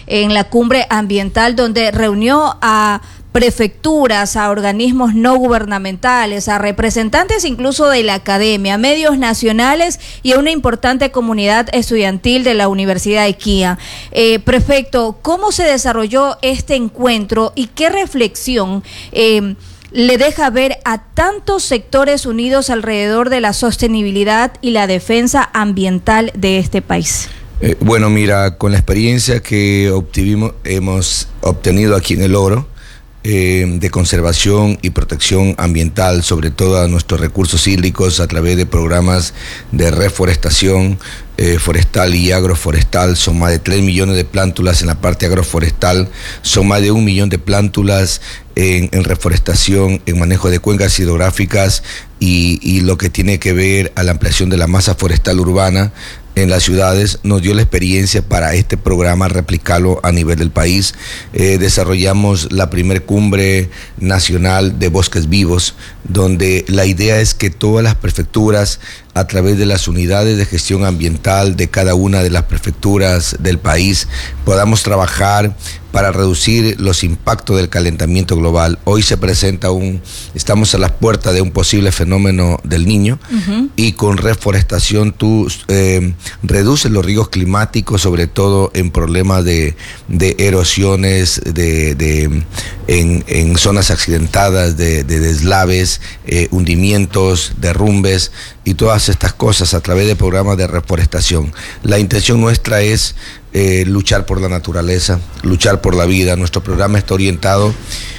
en la cumbre ambiental, donde reunió a prefecturas, a organismos no gubernamentales, a representantes incluso de la academia, medios nacionales y a una importante comunidad estudiantil de la Universidad de Quía. Prefecto, ¿cómo se desarrolló este encuentro y qué reflexión le deja ver a tantos sectores unidos alrededor de la sostenibilidad y la defensa ambiental de este país? Bueno, mira, con la experiencia que hemos obtenido aquí en El Oro, de conservación y protección ambiental, sobre todo a nuestros recursos hídricos a través de programas de reforestación forestal y agroforestal. Son más de 3 millones de plántulas en la parte agroforestal, son más de 1 millón de plántulas en reforestación, en manejo de cuencas hidrográficas y lo que tiene que ver a la ampliación de la masa forestal urbana en las ciudades. Nos dio la experiencia para este programa replicarlo a nivel del país. Desarrollamos la primer cumbre nacional de bosques vivos, donde la idea es que todas las prefecturas, a través de las unidades de gestión ambiental de cada una de las prefecturas del país, podamos trabajar para reducir los impactos del calentamiento global. Hoy se presenta estamos a las puertas de un posible fenómeno del Niño, y con reforestación tú reduces los riesgos climáticos, sobre todo en problemas de erosiones, en zonas accidentadas, de deslaves, hundimientos, derrumbes y todas estas cosas a través de programas de reforestación. La intención nuestra es luchar por la naturaleza, luchar por la vida. Nuestro programa está orientado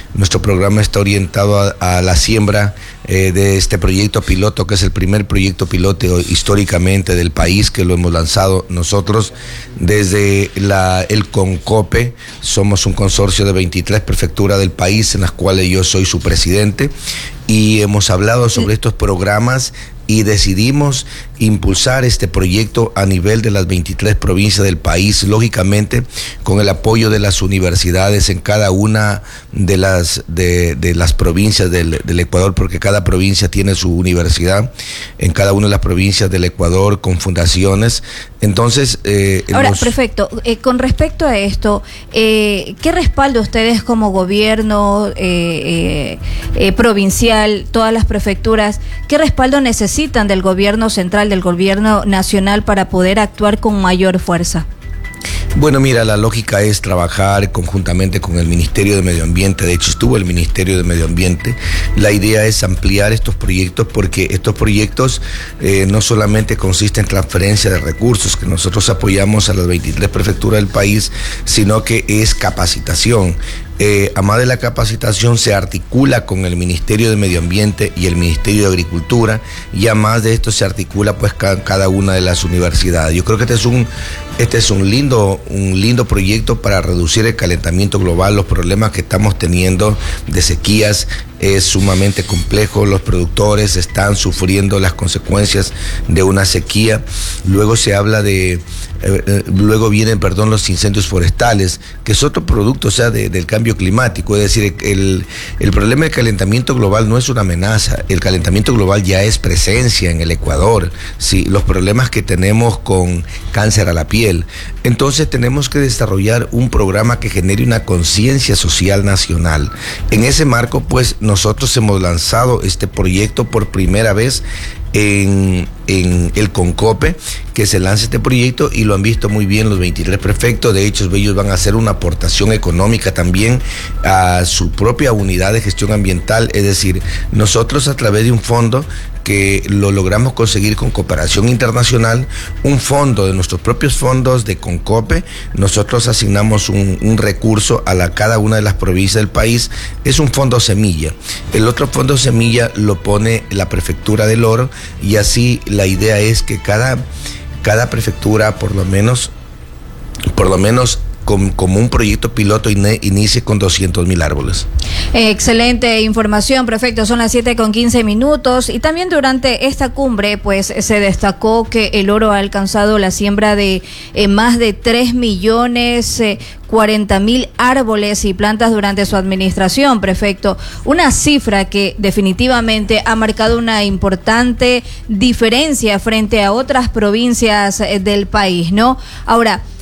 a la siembra de este proyecto piloto, que es el primer proyecto piloto históricamente del país, que lo hemos lanzado nosotros desde el CONCOPE. Somos un consorcio de 23 prefecturas del país, en las cuales yo soy su presidente, y hemos hablado sobre estos programas y decidimos impulsar este proyecto a nivel de las 23 provincias del país, lógicamente con el apoyo de las universidades en cada una de las provincias del Ecuador, porque cada provincia tiene su universidad, en cada una de las provincias del Ecuador, con fundaciones. Entonces, ahora, prefecto, con respecto a esto, ¿qué respaldo ustedes como gobierno provincial, todas las prefecturas, qué respaldo necesitan del gobierno central, del gobierno nacional, para poder actuar con mayor fuerza? Bueno, mira, la lógica es trabajar conjuntamente con el Ministerio de Medio Ambiente. De hecho, estuvo el Ministerio de Medio Ambiente. La idea es ampliar estos proyectos, porque estos proyectos no solamente consisten en transferencia de recursos, que nosotros apoyamos a las 23 prefecturas del país, sino que es capacitación. Además de la capacitación, se articula con el Ministerio de Medio Ambiente y el Ministerio de Agricultura, y además de esto se articula pues cada una de las universidades. Yo creo que este es un lindo proyecto para reducir el calentamiento global. Los problemas que estamos teniendo de sequías es sumamente complejo. Los productores están sufriendo las consecuencias de una sequía. Luego se habla luego vienen los incendios forestales, que es otro producto, del cambio climático. Es decir, el problema del calentamiento global no es una amenaza. El calentamiento global ya es presencia en el Ecuador. Sí, los problemas que tenemos con cáncer a la piel. Entonces tenemos que desarrollar un programa que genere una conciencia social nacional. En ese marco, pues, nosotros hemos lanzado este proyecto por primera vez en el CONCOPE, que se lance este proyecto, y lo han visto muy bien los 23 prefectos. De hecho, ellos van a hacer una aportación económica también a su propia unidad de gestión ambiental. Es decir, nosotros, a través de un fondo que lo logramos conseguir con cooperación internacional, un fondo de nuestros propios fondos de CONCOPE, nosotros asignamos un recurso a cada una de las provincias del país. Es un fondo semilla. El otro fondo semilla lo pone la prefectura del Oro, y así la idea es que cada prefectura, por lo menos como un proyecto piloto, inicie con 200.000 árboles. Excelente información, prefecto. Son las 7:15. Y también durante esta cumbre, pues, se destacó que El Oro ha alcanzado la siembra de más de 3.040.000 árboles y plantas durante su administración, prefecto. Una cifra que definitivamente ha marcado una importante diferencia frente a otras provincias del país, ¿no? Ahora,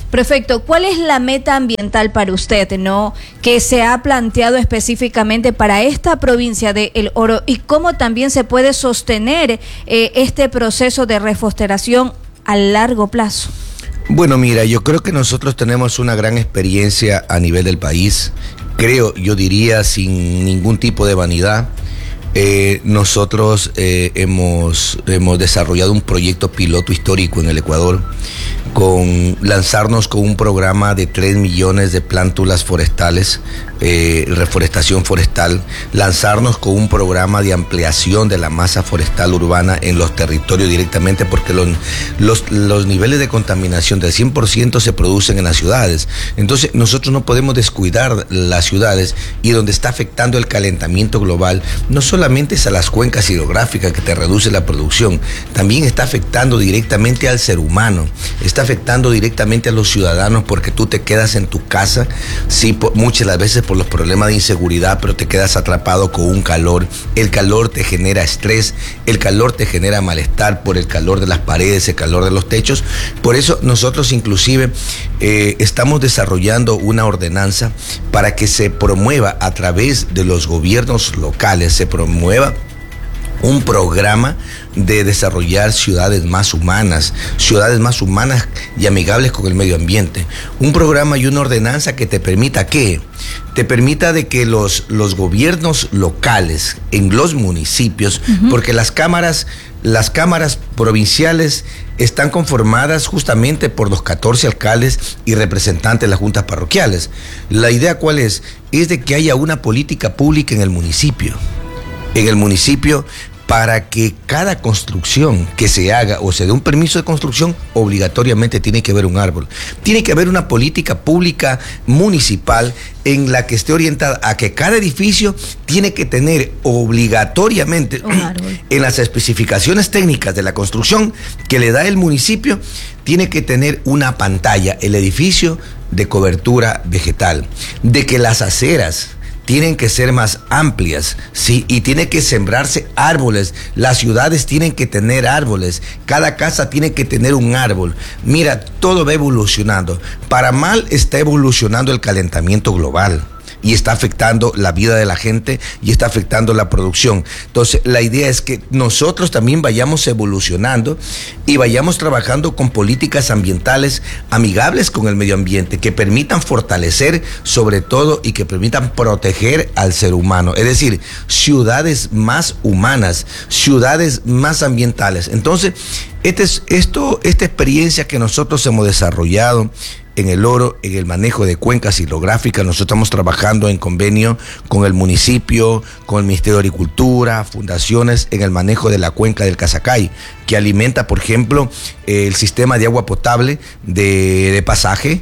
Perfecto. ¿Cuál es la meta ambiental para usted, no, que se ha planteado específicamente para esta provincia de El Oro, y cómo también se puede sostener este proceso de reforestación a largo plazo? Bueno, mira, yo creo que nosotros tenemos una gran experiencia a nivel del país. Yo diría sin ningún tipo de vanidad. Nosotros hemos desarrollado un proyecto piloto histórico en el Ecuador, lanzarnos con un programa de 3 millones de plántulas forestales, reforestación forestal, lanzarnos con un programa de ampliación de la masa forestal urbana en los territorios directamente, porque los niveles de contaminación del 100% se producen en las ciudades. Entonces nosotros no podemos descuidar las ciudades, y donde está afectando el calentamiento global no solamente es a las cuencas hidrográficas, que te reduce la producción, también está afectando directamente al ser humano, está afectando directamente a los ciudadanos, porque tú te quedas en tu casa, sí, muchas de las veces por los problemas de inseguridad, pero te quedas atrapado con un calor. El calor te genera estrés, el calor te genera malestar por el calor de las paredes, el calor de los techos. Por eso nosotros inclusive estamos desarrollando una ordenanza para que se promueva a través de los gobiernos locales, se promueva un programa de desarrollar ciudades más humanas y amigables con el medio ambiente. Un programa y una ordenanza que te permita de que los gobiernos locales en los municipios, porque las cámaras provinciales están conformadas justamente por los 14 alcaldes y representantes de las juntas parroquiales. La idea, ¿cuál es? Es de que haya una política pública en el municipio, para que cada construcción que se haga o se dé un permiso de construcción, obligatoriamente tiene que haber un árbol. Tiene que haber una política pública municipal en la que esté orientada a que cada edificio tiene que tener obligatoriamente en las especificaciones técnicas de la construcción que le da el municipio, tiene que tener una pantalla, el edificio, de cobertura vegetal, de que las aceras tienen que ser más amplias, ¿sí? Y tiene que sembrarse árboles. Las ciudades tienen que tener árboles. Cada casa tiene que tener un árbol. Mira, todo va evolucionando. Para mal está evolucionando el calentamiento global, y está afectando la vida de la gente y está afectando la producción. Entonces, la idea es que nosotros también vayamos evolucionando y vayamos trabajando con políticas ambientales amigables con el medio ambiente, que permitan fortalecer sobre todo y que permitan proteger al ser humano. Es decir, ciudades más humanas, ciudades más ambientales. Entonces, esta experiencia que nosotros hemos desarrollado en El Oro, en el manejo de cuencas hidrográficas, nosotros estamos trabajando en convenio con el municipio, con el Ministerio de Agricultura, fundaciones, en el manejo de la cuenca del Casacay, que alimenta, por ejemplo, el sistema de agua potable de pasaje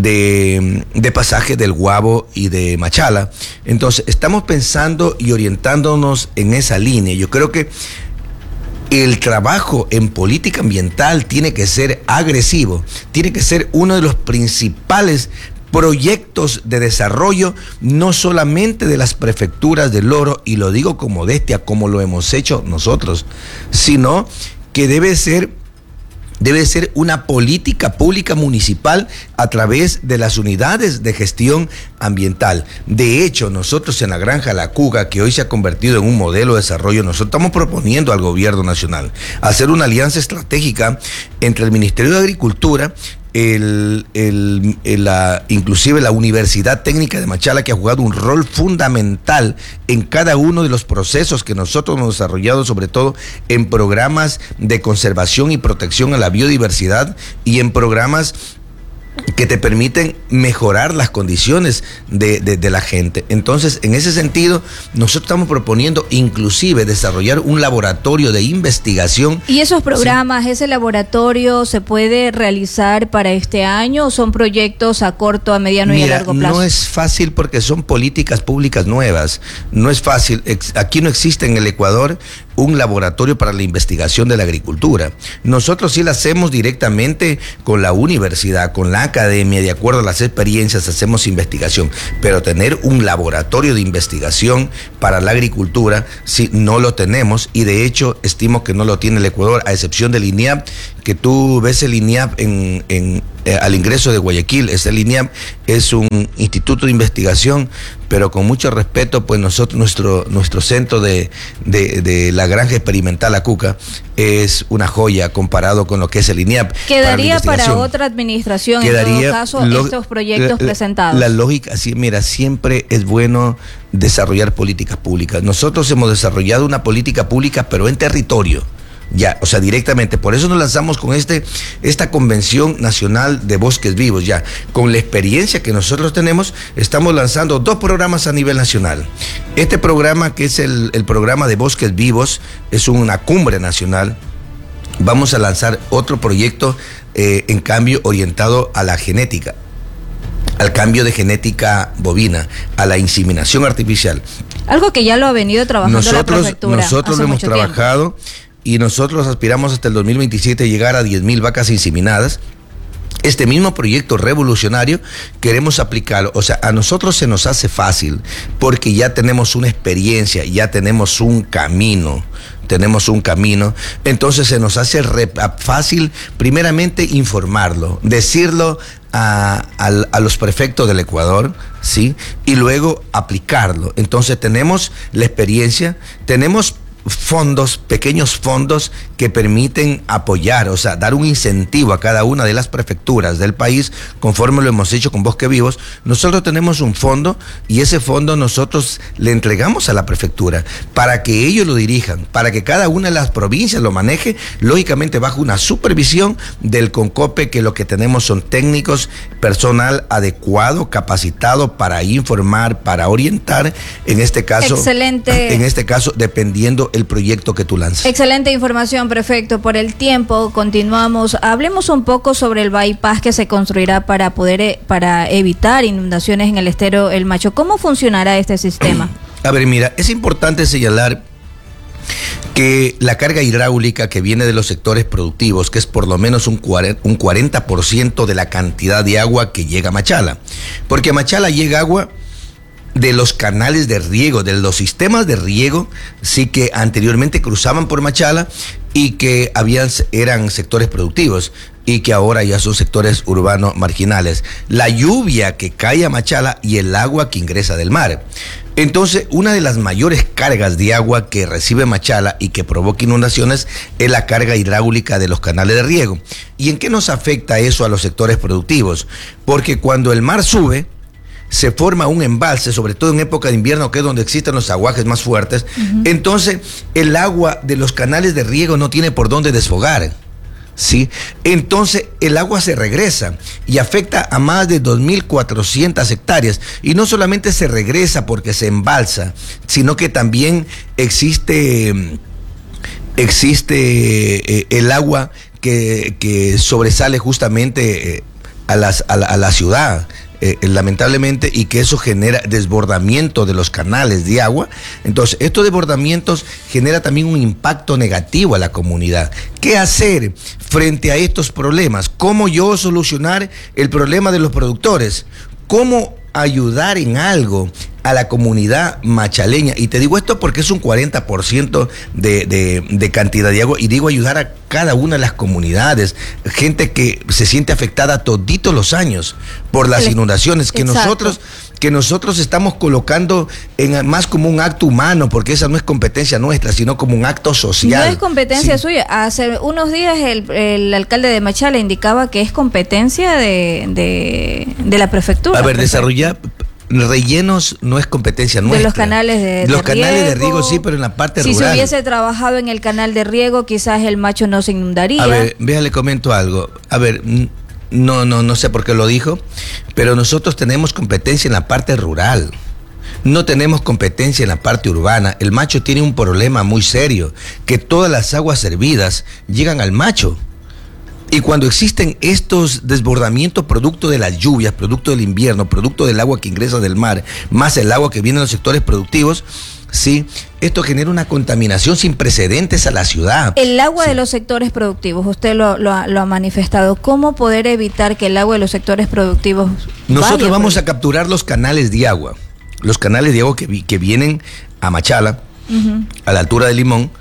del Guabo y de Machala. Entonces, estamos pensando y orientándonos en esa línea. Yo creo que el trabajo en política ambiental tiene que ser agresivo, tiene que ser uno de los principales proyectos de desarrollo, no solamente de las prefecturas del Oro, y lo digo con modestia, como lo hemos hecho nosotros, sino que debe ser una política pública municipal a través de las unidades de gestión ambiental. De hecho, nosotros en la Granja La Cuga, que hoy se ha convertido en un modelo de desarrollo, nosotros estamos proponiendo al gobierno nacional hacer una alianza estratégica entre el Ministerio de Agricultura, inclusive la Universidad Técnica de Machala, que ha jugado un rol fundamental en cada uno de los procesos que nosotros hemos desarrollado, sobre todo en programas de conservación y protección a la biodiversidad y en programas que te permiten mejorar las condiciones de la gente. Entonces, en ese sentido, nosotros estamos proponiendo inclusive desarrollar un laboratorio de investigación. ¿Y esos programas, ese laboratorio, se puede realizar para este año o son proyectos a corto, a mediano y a largo plazo? No es fácil porque son políticas públicas nuevas. No es fácil. Aquí no existe en el Ecuador un laboratorio para la investigación de la agricultura. Nosotros sí la hacemos directamente con la universidad, con la academia, de acuerdo a las experiencias hacemos investigación, pero tener un laboratorio de investigación para la agricultura, sí, no lo tenemos, y de hecho estimo que no lo tiene el Ecuador, a excepción del INIAP, que tú ves el INIAP en al ingreso de Guayaquil. Esta línea es un instituto de investigación, pero con mucho respeto, pues nuestro centro de la granja experimental Acuca es una joya comparado con lo que es el INIAP. ¿Quedaría para otra administración, en todo caso, estos proyectos presentados? La lógica, sí, mira, siempre es bueno desarrollar políticas públicas. Nosotros hemos desarrollado una política pública, pero en territorio. Ya, o sea, directamente. Por eso nos lanzamos con esta Convención Nacional de Bosques Vivos. Ya, con la experiencia que nosotros tenemos, estamos lanzando 2 programas a nivel nacional. Este programa, que es el programa de Bosques Vivos, es una cumbre nacional. Vamos a lanzar otro proyecto, en cambio, orientado a la genética, al cambio de genética bovina, a la inseminación artificial. Algo que ya lo ha venido trabajando la prefectura. Nosotros lo hemos trabajado. Y nosotros aspiramos hasta el 2027 llegar a 10,000 vacas inseminadas. Este mismo proyecto revolucionario queremos aplicarlo. O sea, a nosotros se nos hace fácil porque ya tenemos una experiencia, ya tenemos un camino. Entonces se nos hace fácil, primeramente, informarlo, decirlo a los prefectos del Ecuador, ¿sí? Y luego aplicarlo. Entonces tenemos la experiencia, tenemos pequeños fondos que permiten apoyar, o sea, dar un incentivo a cada una de las prefecturas del país, conforme lo hemos hecho con Bosques Vivos. Nosotros tenemos un fondo y ese fondo nosotros le entregamos a la prefectura para que ellos lo dirijan, para que cada una de las provincias lo maneje, lógicamente bajo una supervisión del CONCOPE, que lo que tenemos son técnicos, personal adecuado, capacitado para informar, para orientar, en este caso, dependiendo el proyecto que tú lanzas. Excelente información, prefecto. Por el tiempo, continuamos. Hablemos un poco sobre el bypass que se construirá para evitar inundaciones en el estero El Macho. ¿Cómo funcionará este sistema? A ver, mira, es importante señalar que la carga hidráulica que viene de los sectores productivos, que es por lo menos un 40% de la cantidad de agua que llega a Machala, porque a Machala llega agua de los canales de riego, de los sistemas de riego, sí, que anteriormente cruzaban por Machala y que eran sectores productivos y que ahora ya son sectores urbanos marginales. La lluvia que cae a Machala y el agua que ingresa del mar. Entonces, una de las mayores cargas de agua que recibe Machala y que provoca inundaciones es la carga hidráulica de los canales de riego. ¿Y en qué nos afecta eso a los sectores productivos? Porque cuando el mar sube, se forma un embalse, sobre todo en época de invierno, que es donde existen los aguajes más fuertes. Entonces, el agua de los canales de riego no tiene por dónde desfogar, ¿sí? Entonces, el agua se regresa y afecta a más de 2.400 hectáreas. Y no solamente se regresa porque se embalsa, sino que también existe el agua que sobresale justamente a la ciudad. Lamentablemente, y que eso genera desbordamiento de los canales de agua. Entonces, estos desbordamientos genera también un impacto negativo a la comunidad. ¿Qué hacer frente a estos problemas? ¿Cómo yo solucionar el problema de los productores? ¿Cómo ayudar en algo a la comunidad machaleña? Y te digo esto porque es un 40% de cantidad de agua, y digo ayudar a cada una de las comunidades, gente que se siente afectada toditos los años por las inundaciones, que nosotros estamos colocando más como un acto humano, porque esa no es competencia nuestra, sino como un acto social. No es competencia suya. Hace unos días el alcalde de Machala indicaba que es competencia de la prefectura. A ver, desarrollar rellenos no es competencia nuestra. De los canales de riego. Los canales de riego sí, pero en la parte rural. Si se hubiese trabajado en el canal de riego, quizás el Macho no se inundaría. A ver, le comento algo. A ver, no sé por qué lo dijo, pero nosotros tenemos competencia en la parte rural. No tenemos competencia en la parte urbana. El Macho tiene un problema muy serio, que todas las aguas servidas llegan al Macho. Y cuando existen estos desbordamientos producto de las lluvias, producto del invierno, producto del agua que ingresa del mar, más el agua que viene de los sectores productivos, sí, esto genera una contaminación sin precedentes a la ciudad. El agua de los sectores productivos, usted lo ha manifestado. ¿Cómo poder evitar que el agua de los sectores productivos Nosotros vamos a capturar los canales de agua. Los canales de agua que vienen a Machala, a la altura de Limón,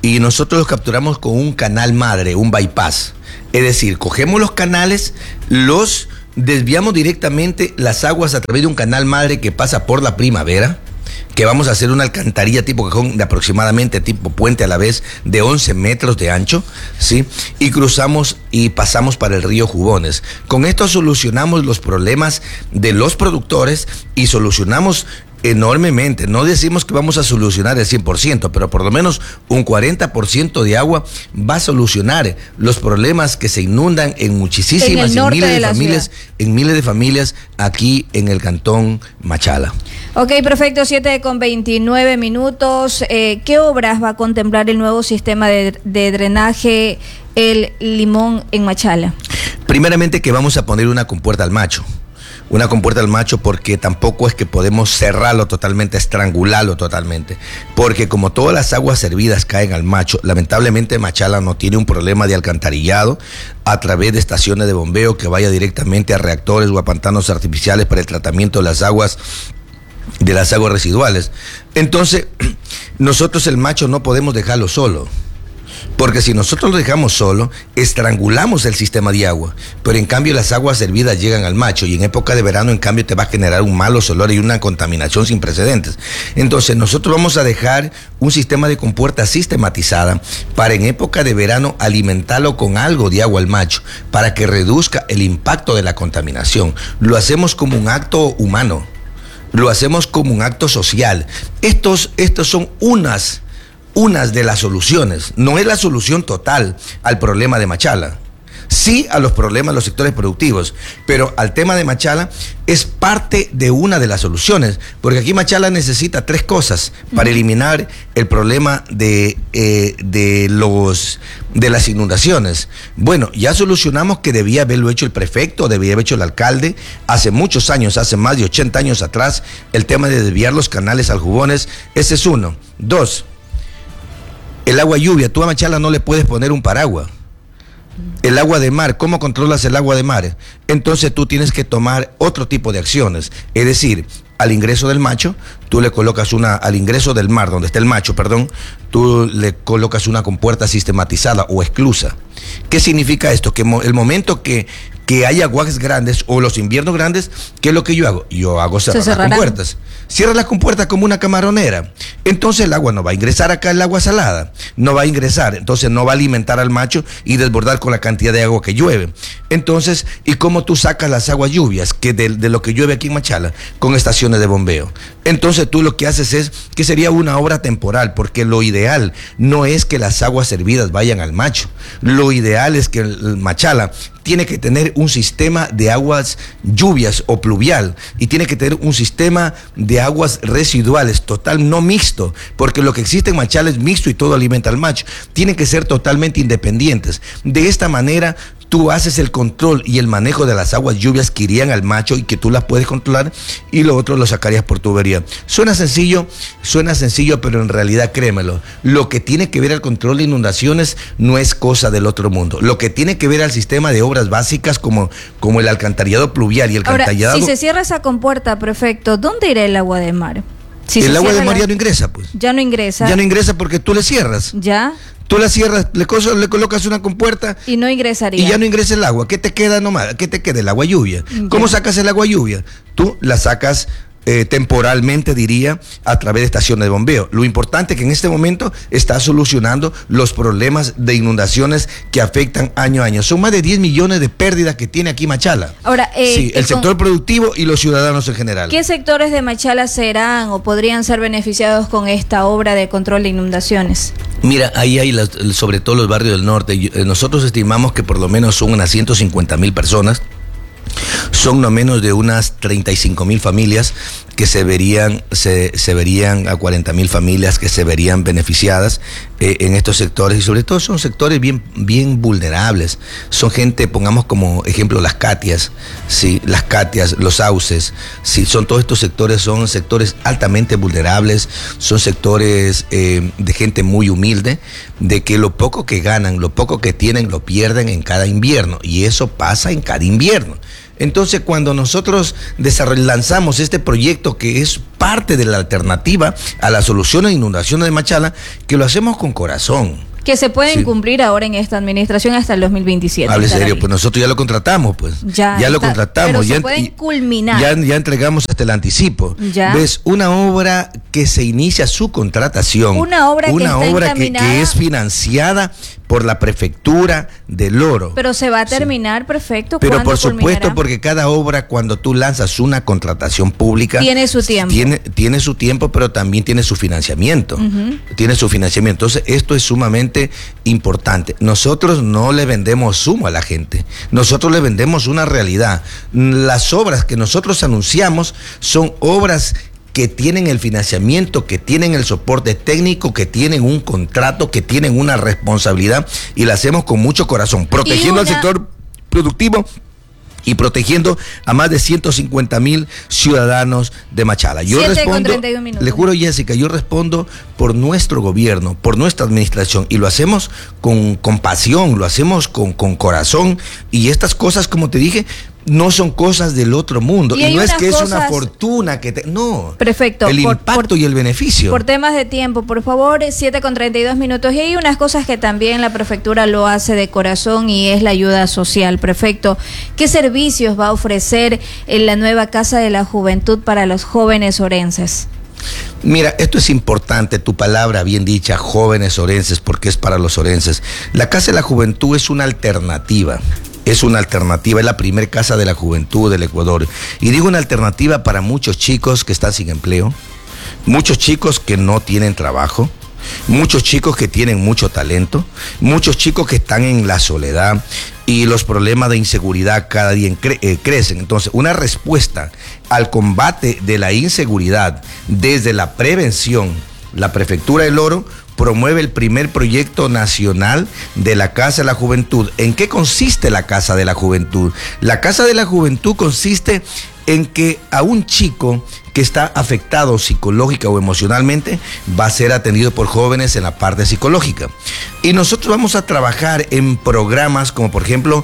y nosotros los capturamos con un canal madre, un bypass. Es decir, cogemos los canales, los desviamos directamente las aguas a través de un canal madre que pasa por la Primavera, que vamos a hacer una alcantarilla tipo cajón de aproximadamente tipo puente a la vez de 11 metros de ancho, ¿sí? Y cruzamos y pasamos para el río Jubones. Con esto solucionamos los problemas de los productores y solucionamos enormemente. No decimos que vamos a solucionar el 100%, pero por lo menos un 40% de agua va a solucionar los problemas que se inundan en muchísimas en miles de familias aquí en el cantón Machala. Ok, perfecto, 7:29. ¿Qué obras va a contemplar el nuevo sistema de drenaje El Limón en Machala? Primeramente que vamos a poner una compuerta al macho. Una compuerta al macho porque tampoco es que podemos cerrarlo totalmente, estrangularlo totalmente. Porque como todas las aguas servidas caen al macho, lamentablemente Machala no tiene un problema de alcantarillado a través de estaciones de bombeo que vaya directamente a reactores o a pantanos artificiales para el tratamiento de las aguas residuales. Entonces, nosotros el macho no podemos dejarlo solo. Porque si nosotros lo dejamos solo, estrangulamos el sistema de agua. Pero en cambio las aguas servidas llegan al macho y en época de verano en cambio te va a generar un malo olor y una contaminación sin precedentes. Entonces nosotros vamos a dejar un sistema de compuerta sistematizada para en época de verano alimentarlo con algo de agua al macho para que reduzca el impacto de la contaminación. Lo hacemos como un acto humano, lo hacemos como un acto social. Estos son unas de las soluciones. No es la solución total al problema de Machala. Sí a los problemas de los sectores productivos, pero al tema de Machala es parte de una de las soluciones, porque aquí Machala necesita 3 cosas para eliminar el problema de las inundaciones. Bueno, ya solucionamos que debía haberlo hecho el prefecto, debía haberlo hecho el alcalde hace muchos años, hace más de 80 años atrás, el tema de desviar los canales al Jubones. Ese es 1. 2. El agua lluvia, tú a Machala no le puedes poner un paraguas. El agua de mar, ¿cómo controlas el agua de mar? Entonces tú tienes que tomar otro tipo de acciones. Es decir, al ingreso del macho, tú le colocas al ingreso del mar, donde está el macho, tú le colocas una compuerta sistematizada o esclusa. ¿Qué significa esto? Que el momento que hay aguas grandes o los inviernos grandes, ¿qué es lo que yo hago? Yo hago cerrar las compuertas. Cierra las compuertas como una camaronera. Entonces el agua no va a ingresar acá, el agua salada. No va a ingresar. Entonces no va a alimentar al macho y desbordar con la cantidad de agua que llueve. Entonces, ¿y cómo tú sacas las aguas lluvias que de lo que llueve aquí en Machala? Con estaciones de bombeo. Entonces tú lo que haces es que sería una obra temporal, porque lo ideal no es que las aguas servidas vayan al macho. Lo ideal es que el Machala tiene que tener un sistema de aguas lluvias o pluvial y tiene que tener un sistema de aguas residuales total, no mixto, porque lo que existe en Machala es mixto y todo alimenta al macho. Tienen que ser totalmente independientes. De esta manera tú haces el control y el manejo de las aguas lluvias que irían al macho y que tú las puedes controlar, y lo otro lo sacarías por tubería. Suena sencillo, pero en realidad créemelo, lo que tiene que ver al control de inundaciones no es cosa del otro mundo. Lo que tiene que ver al sistema de obras básicas como el alcantarillado pluvial y el alcantarillado... Si se cierra esa compuerta, prefecto, ¿dónde irá el agua de mar? El agua de mar ya no ingresa, pues. Ya no ingresa. Ya no ingresa porque tú le cierras. ¿Ya? Tú la cierras, le colocas una compuerta y no ingresaría. Y ya no ingresa el agua. ¿Qué te queda nomás? ¿Qué te queda? El agua lluvia. Ya. ¿Cómo sacas el agua lluvia? Tú la sacas temporalmente, diría, a través de estaciones de bombeo. Lo importante es que en este momento está solucionando los problemas de inundaciones que afectan año a año. Son más de 10 millones de pérdidas que tiene aquí Machala. Ahora, sí, el sector productivo y los ciudadanos en general. ¿Qué sectores de Machala serán o podrían ser beneficiados con esta obra de control de inundaciones? Mira, ahí hay sobre todo los barrios del norte. Nosotros estimamos que por lo menos son unas 150,000 personas. Son no menos de unas 35,000 familias que se verían a 40,000 familias que se verían beneficiadas en estos sectores, y sobre todo son sectores bien vulnerables. Son gente, pongamos como ejemplo las catias, sí, los sauces, sí, son todos estos sectores, son sectores altamente vulnerables, son sectores de gente muy humilde, de que lo poco que ganan, lo poco que tienen, lo pierden en cada invierno, y eso pasa en cada invierno. Entonces, cuando nosotros lanzamos este proyecto que es parte de la alternativa a la solución de inundaciones de Machala, que lo hacemos con corazón. Que se pueden cumplir ahora en esta administración hasta el 2027. Hable serio, pues nosotros ya lo contratamos, pues. Ya lo contratamos. Pero se pueden culminar. Ya entregamos hasta el anticipo. Ya. ¿Ves? Una obra que se inicia su contratación. Una obra que es financiada por la prefectura del Oro. Pero se va a terminar, perfecto. Pero por supuesto, porque cada obra, cuando tú lanzas una contratación pública, tiene su tiempo. Tiene su tiempo, pero también tiene su financiamiento. Tiene su financiamiento. Entonces, esto es sumamente importante. Nosotros no le vendemos humo a la gente. Nosotros le vendemos una realidad. Las obras que nosotros anunciamos son obras que tienen el financiamiento, que tienen el soporte técnico, que tienen un contrato, que tienen una responsabilidad, y la hacemos con mucho corazón, protegiendo al sector productivo y protegiendo a más de 150,000 ciudadanos de Machala. Yo respondo, le juro, Jessica, yo respondo por nuestro gobierno, por nuestra administración, y lo hacemos con pasión, lo hacemos con corazón, y estas cosas, como te dije, no son cosas del otro mundo, y no es que es una fortuna que no. Perfecto. El impacto y el beneficio. Por temas de tiempo, por favor, 7:32, y hay unas cosas que también la prefectura lo hace de corazón, y es la ayuda social. Prefecto, ¿qué servicios va a ofrecer en la nueva Casa de la Juventud para los jóvenes orenses? Mira, esto es importante, tu palabra bien dicha, jóvenes orenses, porque es para los orenses. La Casa de la Juventud es una alternativa. Es una alternativa, es la primer casa de la juventud del Ecuador. Y digo una alternativa para muchos chicos que están sin empleo, muchos chicos que no tienen trabajo, muchos chicos que tienen mucho talento, muchos chicos que están en la soledad, y los problemas de inseguridad cada día crecen. Entonces, una respuesta al combate de la inseguridad desde la prevención, la Prefectura del Oro promueve el primer proyecto nacional de la Casa de la Juventud. ¿En qué consiste la Casa de la Juventud? La Casa de la Juventud consiste en que a un chico que está afectado psicológica o emocionalmente va a ser atendido por jóvenes en la parte psicológica. Y nosotros vamos a trabajar en programas como, por ejemplo,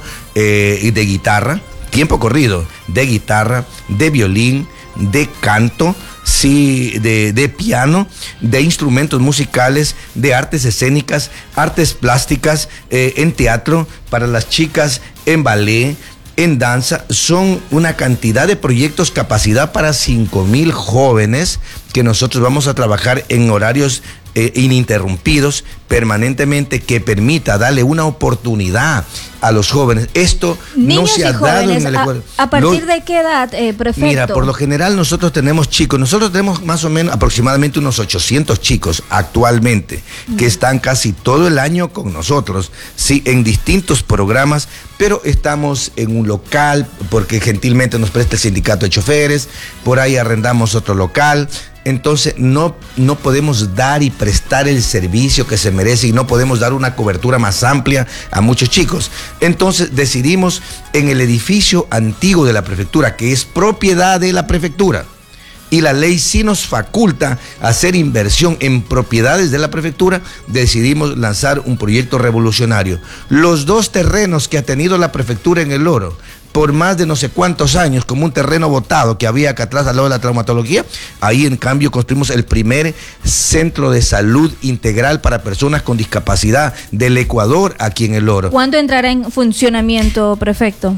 de guitarra, tiempo corrido, de guitarra, de violín, de canto, sí, de piano, de instrumentos musicales, de artes escénicas, artes plásticas, en teatro, para las chicas, en ballet, en danza. Son una cantidad de proyectos, capacidad para 5,000 jóvenes que nosotros vamos a trabajar en horarios ininterrumpidos, permanentemente, que permita darle una oportunidad a los jóvenes. Esto niños no se ha dado en el Ecuador. ¿A partir de qué edad, prefecto? Mira, por lo general nosotros tenemos chicos, nosotros tenemos más o menos aproximadamente unos 800 chicos actualmente, que están casi todo el año con nosotros, sí, en distintos programas, pero estamos en un local, porque gentilmente nos presta el sindicato de choferes, por ahí arrendamos otro local. Entonces no podemos dar y prestar el servicio que se merece, y no podemos dar una cobertura más amplia a muchos chicos. Entonces decidimos en el edificio antiguo de la prefectura, que es propiedad de la prefectura, y la ley sí nos faculta hacer inversión en propiedades de la prefectura, decidimos lanzar un proyecto revolucionario. Los 2 terrenos que ha tenido la prefectura en el Oro por más de no sé cuántos años, como un terreno botado que había acá atrás al lado de la traumatología, ahí en cambio construimos el primer centro de salud integral para personas con discapacidad del Ecuador, aquí en el Oro. ¿Cuándo entrará en funcionamiento, prefecto?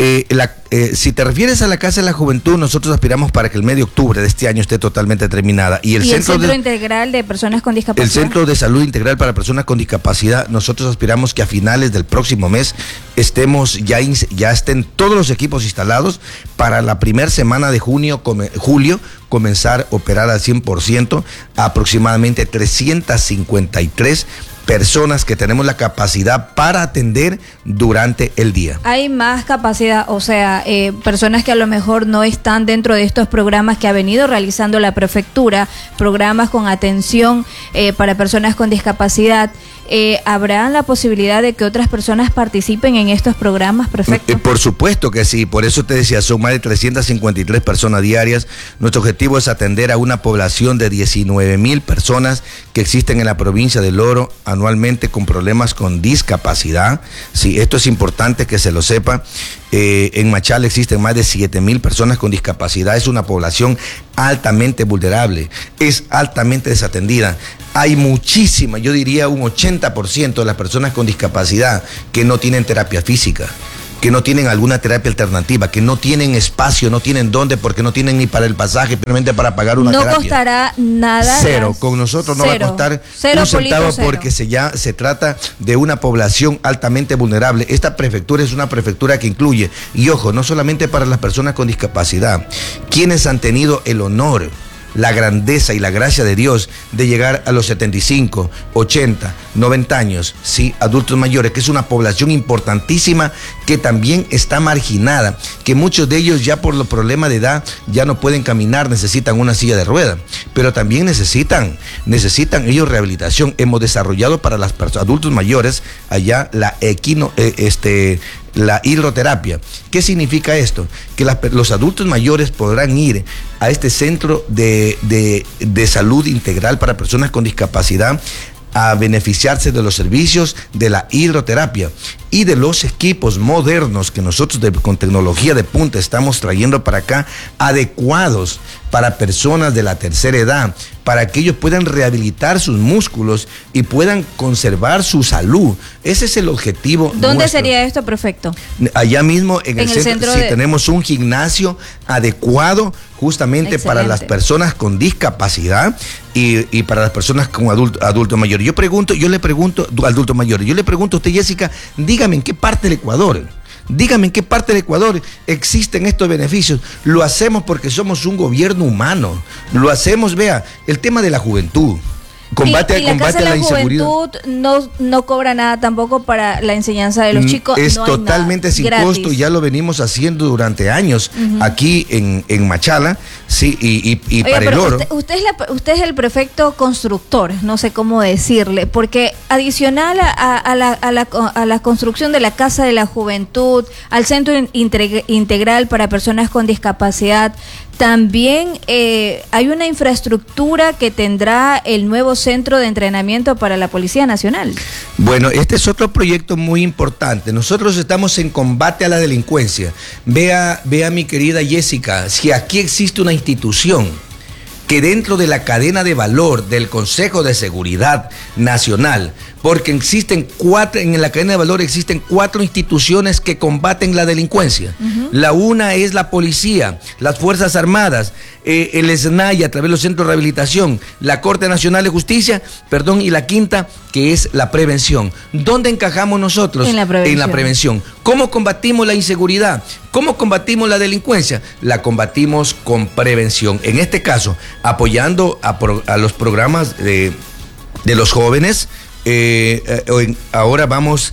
Si te refieres a la Casa de la Juventud, nosotros aspiramos para que el mes de octubre de este año esté totalmente terminada. ¿Y el centro integral de personas con discapacidad? El centro de salud integral para personas con discapacidad, nosotros aspiramos que a finales del próximo mes ya estén todos los equipos instalados para la primera semana de julio comenzar a operar al 100%, aproximadamente 353 personas que tenemos la capacidad para atender durante el día. Hay más capacidad, o sea, personas que a lo mejor no están dentro de estos programas que ha venido realizando la prefectura, programas con atención para personas con discapacidad. ¿Habrá la posibilidad de que otras personas participen en estos programas, prefecto? Por supuesto que sí, por eso te decía, son más de 353 personas diarias. Nuestro objetivo es atender a una población de 19,000 personas que existen en la provincia del Oro, anualmente con problemas con discapacidad. Sí, esto es importante que se lo sepa. En Machala existen más de 7,000 personas con discapacidad. Es una población altamente vulnerable, es altamente desatendida. Hay muchísima, yo diría un 80% de las personas con discapacidad que no tienen terapia física, que no tienen alguna terapia alternativa, que no tienen espacio, no tienen dónde, porque no tienen ni para el pasaje, simplemente para pagar una terapia. No costará nada. Cero, con nosotros no va a costar un centavo porque se trata de una población altamente vulnerable. Esta prefectura es una prefectura que incluye, y ojo, no solamente para las personas con discapacidad, quienes han tenido el honor, la grandeza y la gracia de Dios de llegar a los 75, 80, 90 años, sí, adultos mayores, que es una población importantísima que también está marginada, que muchos de ellos ya por los problemas de edad ya no pueden caminar, necesitan una silla de ruedas, pero también necesitan ellos rehabilitación. Hemos desarrollado para los adultos mayores allá la hidroterapia. ¿Qué significa esto? Que los adultos mayores podrán ir a este centro de salud integral para personas con discapacidad a beneficiarse de los servicios de la hidroterapia y de los equipos modernos que nosotros con tecnología de punta estamos trayendo para acá, adecuados para personas de la tercera edad, para que ellos puedan rehabilitar sus músculos y puedan conservar su salud. Ese es el objetivo. ¿Dónde nuestro. Sería esto perfecto? Allá mismo en el centro sí, tenemos un gimnasio adecuado justamente para las personas con discapacidad y para las personas con adulto mayor. Yo le pregunto a usted, Jessica, dígame en qué parte del Ecuador existen estos beneficios. Lo hacemos porque somos un gobierno humano. Lo hacemos, vea, el tema de la juventud. Combate a la inseguridad. Juventud no cobra nada tampoco para la enseñanza de los chicos. Es totalmente sin costo y ya lo venimos haciendo durante años aquí en Machala, sí, y Oiga, para el oro. Usted es el prefecto constructor, no sé cómo decirle, porque adicional a la construcción de la Casa de la Juventud, al Centro Integral para Personas con Discapacidad, también hay una infraestructura que tendrá el nuevo centro de entrenamiento para la Policía Nacional. Bueno, este es otro proyecto muy importante. Nosotros estamos en combate a la delincuencia. Vea mi querida Jessica, si aquí existe una institución que dentro de la cadena de valor del Consejo de Seguridad Nacional, porque en la cadena de valor existen 4 instituciones que combaten la delincuencia. La una es la policía, las Fuerzas Armadas, el SNAI a través de los centros de rehabilitación, la Corte Nacional de Justicia, y la quinta, que es la prevención. ¿Dónde encajamos nosotros? En la prevención. ¿Cómo combatimos la inseguridad? ¿Cómo combatimos la delincuencia? La combatimos con prevención. En este caso, apoyando a los programas de los jóvenes. Ahora vamos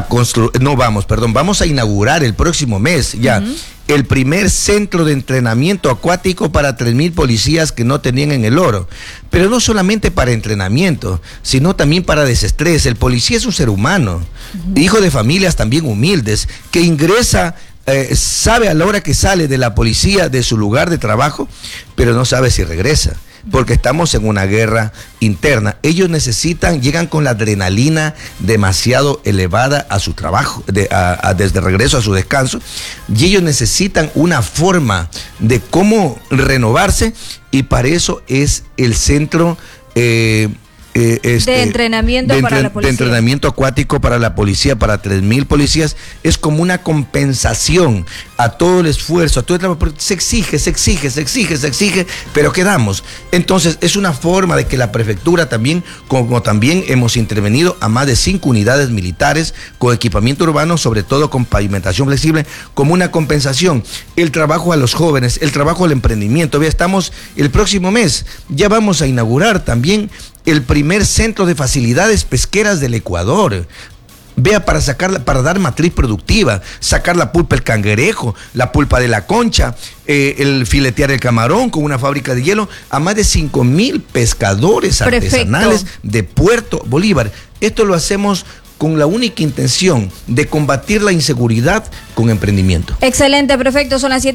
a inaugurar el próximo mes ya el primer centro de entrenamiento acuático para 3,000 policías que no tenían en el oro, pero no solamente para entrenamiento, sino también para desestrés. El policía es un ser humano, hijo de familias también humildes, que ingresa, sabe a la hora que sale de la policía de su lugar de trabajo, pero no sabe si regresa, porque estamos en una guerra interna. Ellos llegan con la adrenalina demasiado elevada a su trabajo, desde regreso a su descanso, y ellos necesitan una forma de cómo renovarse, y para eso es el centro de entrenamiento para la policía. De entrenamiento acuático para la policía, para 3,000 policías. Es como una compensación a todo el esfuerzo, a todo el trabajo, porque se exige, pero quedamos. Entonces es una forma de que la prefectura también, como también hemos intervenido a más de 5 unidades militares con equipamiento urbano, sobre todo con pavimentación flexible, como una compensación. El trabajo a los jóvenes, el trabajo al emprendimiento. Estamos el próximo mes, ya vamos a inaugurar también el primer centro de facilidades pesqueras del Ecuador. Para dar matriz productiva, sacar la pulpa del cangrejo, la pulpa de la concha, el filetear el camarón con una fábrica de hielo a más de 5,000 pescadores artesanales de Puerto Bolívar. Esto lo hacemos con la única intención de combatir la inseguridad con emprendimiento. Excelente, prefecto, son las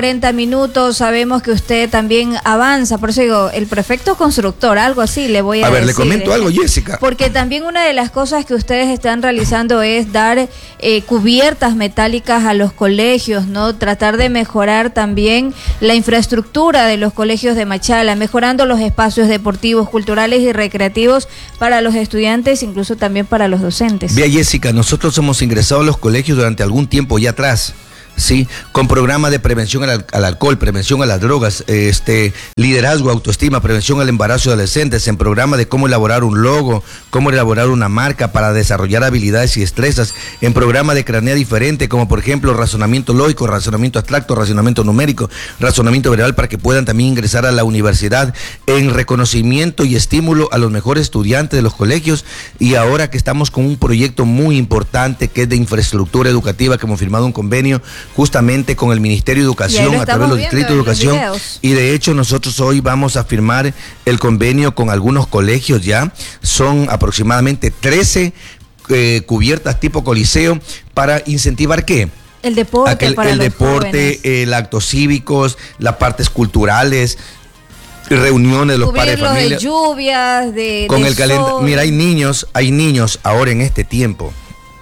7:40. Sabemos que usted también avanza, por eso digo, el prefecto constructor, algo así le voy a decir. A ver, le comento algo, Jessica. Porque también una de las cosas que ustedes están realizando es dar cubiertas metálicas a los colegios, ¿no? Tratar de mejorar también la infraestructura de los colegios de Machala, mejorando los espacios deportivos, culturales y recreativos para los estudiantes, incluso también para los docentes. Vea, Jessica, nosotros hemos ingresado a los colegios durante algún tiempo ya atrás, ¿sí? Con programas de prevención al alcohol, prevención a las drogas, liderazgo, autoestima, prevención al embarazo de adolescentes, en programas de cómo elaborar un logo, cómo elaborar una marca para desarrollar habilidades y destrezas, en programas de cranea diferente, como por ejemplo razonamiento lógico, razonamiento abstracto, razonamiento numérico, razonamiento verbal, para que puedan también ingresar a la universidad, en reconocimiento y estímulo a los mejores estudiantes de los colegios. Y ahora que estamos con un proyecto muy importante que es de infraestructura educativa, que hemos firmado un convenio justamente con el Ministerio de Educación a través de los distritos de educación, y de hecho nosotros hoy vamos a firmar el convenio con algunos colegios ya, son aproximadamente 13 cubiertas tipo coliseo para incentivar ¿qué? El deporte, el deporte, actos cívicos, las partes culturales, reuniones de los padres de familia, de lluvias, con el calendario. Mira, hay niños ahora en este tiempo,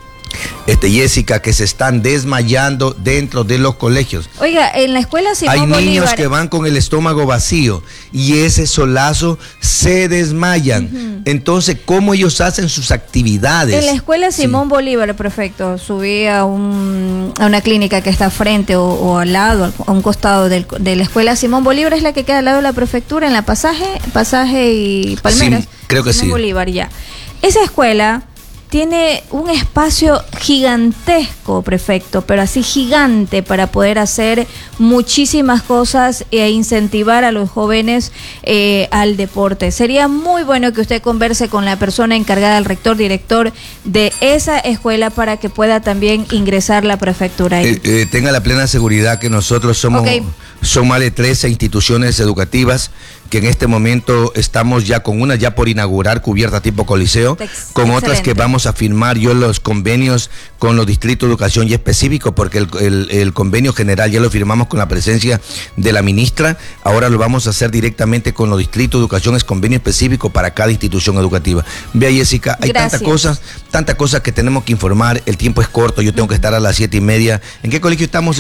Jessica, que se están desmayando dentro de los colegios. Oiga, en la escuela Simón Bolívar hay niños que van con el estómago vacío y ese solazo se desmayan. Entonces, ¿cómo ellos hacen sus actividades? En la escuela Simón Bolívar, prefecto, subí a una clínica que está frente o al lado, a un costado de la escuela Simón Bolívar, es la que queda al lado de la prefectura, en la Pasaje y Palmeras. Sí, creo que Simón sí. Bolívar, ya. Esa escuela tiene un espacio gigantesco, prefecto, pero así gigante, para poder hacer muchísimas cosas e incentivar a los jóvenes al deporte. Sería muy bueno que usted converse con la persona encargada, el rector, director de esa escuela, para que pueda también ingresar la prefectura ahí. Tenga la plena seguridad que nosotros somos más de 13 instituciones educativas que en este momento estamos ya con una ya por inaugurar cubierta tipo coliseo, con otras que vamos a firmar yo los convenios con los distritos de educación y específico, porque el convenio general ya lo firmamos con la presencia de la ministra, ahora lo vamos a hacer directamente con los distritos de educación, es convenio específico para cada institución educativa. Vea, Jessica, hay tantas cosas que tenemos que informar, el tiempo es corto, yo tengo que estar a las 7:30. ¿En qué colegio estamos?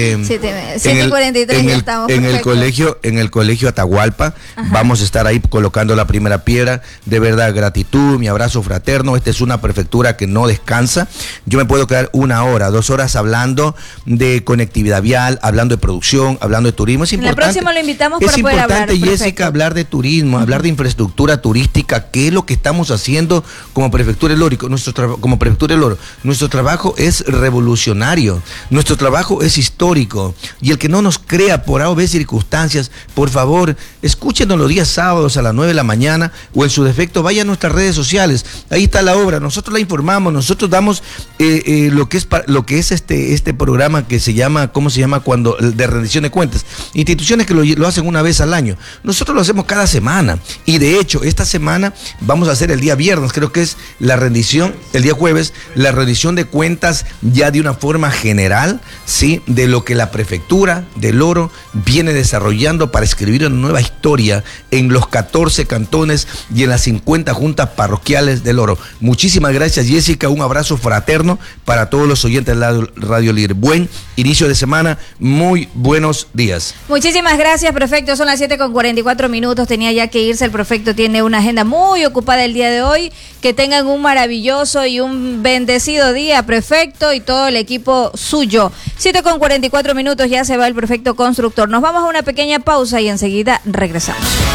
7:43 ya estamos. En el colegio Atahualpa. Ajá. Vamos a estar ahí colocando la primera piedra. De verdad, gratitud, mi abrazo fraterno. Esta es una prefectura que no descansa. Yo me puedo quedar 1 hora, 2 horas hablando de conectividad vial, hablando de producción, hablando de turismo. Es importante. En la próxima lo invitamos para poder hablar. Es importante, Jessica, hablar de turismo, hablar de infraestructura turística, qué es lo que estamos haciendo como prefectura del Oro. Como prefectura del Oro. Nuestro trabajo es revolucionario, nuestro trabajo es histórico. Y el que no nos crea por A o B circunstancias, por favor, escúchenos los días sábados a las 9 de la mañana, o en su defecto vaya a nuestras redes sociales, ahí está la obra, nosotros la informamos, nosotros damos lo que es este programa que se llama, ¿cómo se llama? Cuando de rendición de cuentas, instituciones que lo hacen una vez al año, nosotros lo hacemos cada semana, y de hecho esta semana vamos a hacer el día viernes, creo que es la rendición, el día jueves, la rendición de cuentas ya de una forma general, ¿sí? De lo que la prefectura del Oro viene desarrollando para escribir una nueva historia en los 14 cantones y en las 50 juntas parroquiales del Oro. Muchísimas gracias, Jessica, un abrazo fraterno para todos los oyentes de la Radio Líder. Buen inicio de semana, muy buenos días. Muchísimas gracias, prefecto. Son las 7:44. Tenía ya que irse, el prefecto tiene una agenda muy ocupada el día de hoy. Que tengan un maravilloso y un bendecido día, prefecto, y todo el equipo suyo. 7:44, ya se va el prefecto constructor. Nos vamos a una pequeña pausa y enseguida regresamos.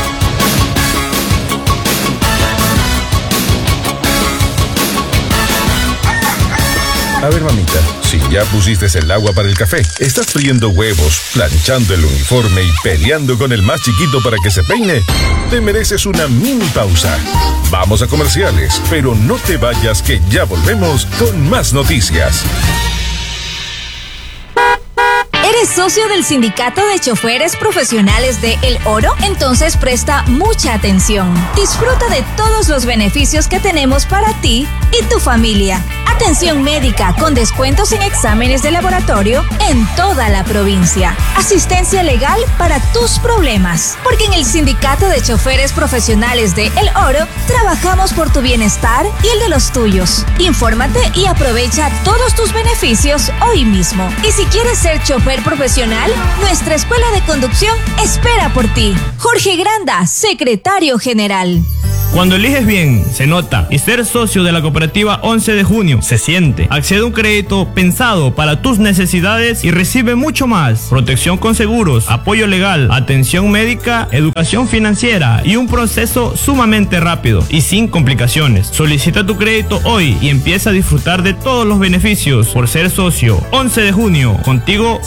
A ver, mamita, si ya pusiste el agua para el café, estás friendo huevos, planchando el uniforme y peleando con el más chiquito para que se peine, te mereces una mini pausa. Vamos a comerciales, pero no te vayas, que ya volvemos con más noticias. ¿Eres socio del Sindicato de Choferes Profesionales de El Oro? Entonces presta mucha atención. Disfruta de todos los beneficios que tenemos para ti y tu familia. Atención médica con descuentos en exámenes de laboratorio en toda la provincia. Asistencia legal para tus problemas. Porque en el Sindicato de Choferes Profesionales de El Oro trabajamos por tu bienestar y el de los tuyos. Infórmate y aprovecha todos tus beneficios hoy mismo. Y si quieres ser chofer profesional, nuestra escuela de conducción espera por ti. Jorge Granda, secretario general. Cuando eliges bien, se nota. Y ser socio de la cooperativa 11 de junio se siente. Accede a un crédito pensado para tus necesidades y recibe mucho más. Protección con seguros, apoyo legal, atención médica, educación financiera y un proceso sumamente rápido y sin complicaciones. Solicita tu crédito hoy y empieza a disfrutar de todos los beneficios por ser socio. 11 de junio, contigo